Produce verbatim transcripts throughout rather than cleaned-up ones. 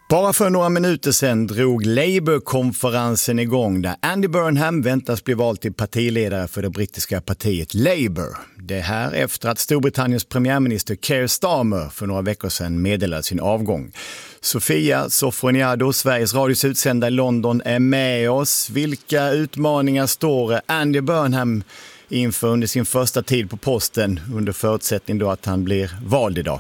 Bara för några minuter sedan drog Labour-konferensen igång där Andy Burnham väntas bli vald till partiledare för det brittiska partiet Labour. Det här efter att Storbritanniens premiärminister Keir Starmer för några veckor sedan meddelade sin avgång. Sofia Sofroniado, Sveriges Radios utsända i London, är med oss. Vilka utmaningar står Andy Burnham inför under sin första tid på posten under förutsättning då att han blir vald idag?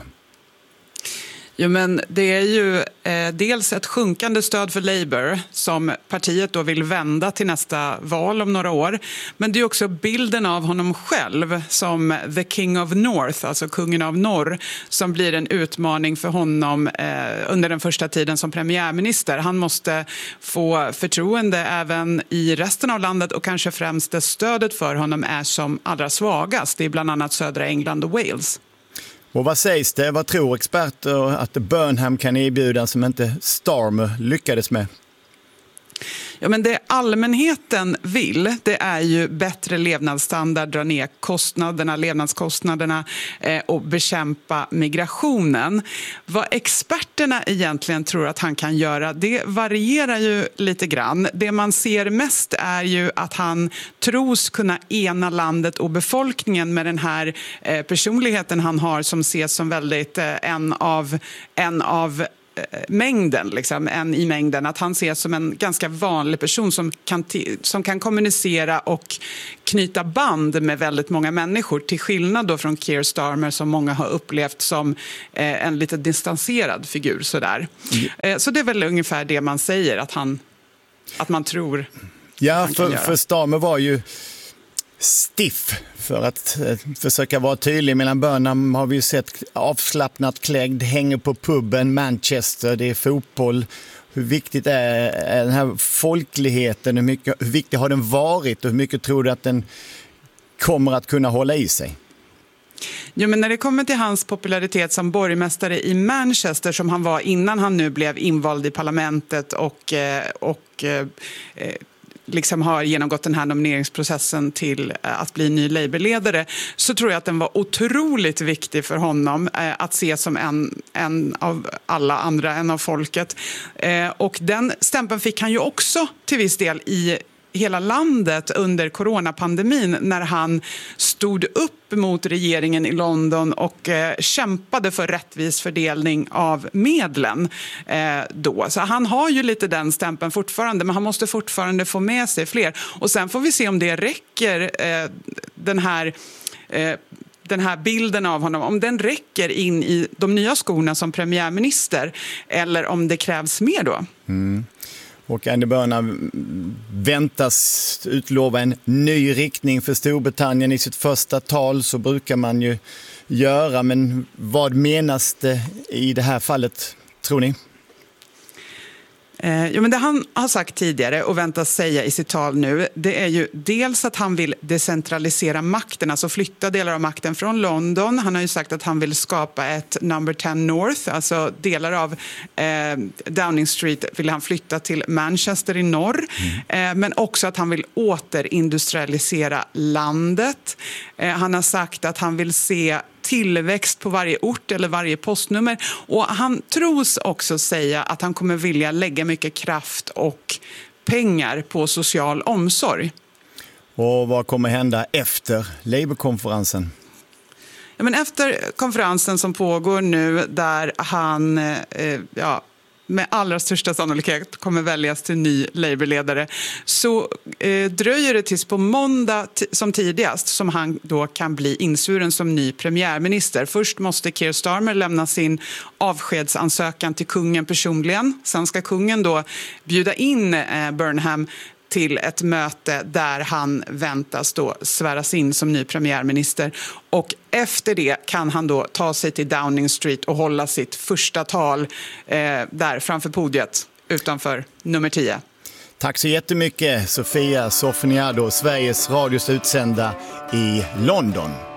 Jo, men det är ju eh, dels ett sjunkande stöd för Labour som partiet då vill vända till nästa val om några år. Men det är också bilden av honom själv som the king of north, alltså kungen av norr, som blir en utmaning för honom eh, under den första tiden som premiärminister. Han måste få förtroende även i resten av landet och kanske främst det stödet för honom är som allra svagast. Det är bland annat södra England och Wales. Och vad sägs det? Vad tror experter att Burnham kan erbjuda som inte Starmer lyckades med? Ja, men det allmänheten vill, det är ju bättre levnadsstandard, dra ner kostnaderna, levnadskostnaderna eh, och bekämpa migrationen. Vad experterna egentligen tror att han kan göra, det varierar ju lite grann. Det man ser mest är ju att han tros kunna ena landet och befolkningen med den här eh, personligheten han har som ses som väldigt eh, en av en av mängden, liksom, en i mängden, att han ses som en ganska vanlig person som kan, t- som kan kommunicera och knyta band med väldigt många människor, till skillnad då från Keir Starmer som många har upplevt som eh, en lite distanserad figur sådär. Mm. Eh, så det är väl ungefär det man säger att han att man tror ja, han för, kan göra. för Starmer var ju stiff, för att eh, försöka vara tydlig. Medan Burnham har vi ju sett avslappnat klädd, hänger på puben, Manchester, det är fotboll. Hur viktigt är, är den här folkligheten? Hur, mycket, hur viktig har den varit och hur mycket tror du att den kommer att kunna hålla i sig? Jo, men när det kommer till hans popularitet som borgmästare i Manchester som han var innan han nu blev invald i parlamentet och, och eh, liksom har genomgått den här nomineringsprocessen till att bli ny Labour-ledare, så tror jag att den var otroligt viktig för honom att se som en, en av alla andra, en av folket. Och den stämpeln fick han ju också till viss del i hela landet under coronapandemin när han stod upp mot regeringen i London och eh, kämpade för rättvis fördelning av medlen eh, då. Så han har ju lite den stämpeln fortfarande, men han måste fortfarande få med sig fler. Och sen får vi se om det räcker, eh, den här eh, den här bilden av honom, om den räcker in i de nya skorna som premiärminister eller om det krävs mer då. Mm. Och Andy Burnham väntas utlova en ny riktning för Storbritannien i sitt första tal, så brukar man ju göra. Men vad menas det i det här fallet, tror ni? Eh, ja, men det han har sagt tidigare och väntas säga i sitt tal nu, det är ju dels att han vill decentralisera makten, alltså flytta delar av makten från London. Han har ju sagt att han vill skapa ett number ten North, alltså delar av eh, Downing Street vill han flytta till Manchester i norr. Mm. Eh, men också att han vill återindustrialisera landet. Eh, han har sagt att han vill se tillväxt på varje ort eller varje postnummer. Och han tros också säga att han kommer vilja lägga mycket kraft och pengar på social omsorg. Och vad kommer hända efter Labour-konferensen? Ja, men efter konferensen som pågår nu där han eh, ja, med allra största sannolikhet kommer väljas till ny Labour-ledare, så eh, dröjer det tills på måndag t- som tidigast som han då kan bli insvuren som ny premiärminister. Först måste Keir Starmer lämna sin avskedsansökan till kungen personligen. Sen ska kungen då bjuda in eh, Burnham till ett möte där han väntas då sväras in som ny premiärminister. Och efter det kan han då ta sig till Downing Street och hålla sitt första tal eh, där framför podiet utanför nummer tio. Tack så jättemycket, Sofia Sofroniado, Sveriges Radios utsända i London.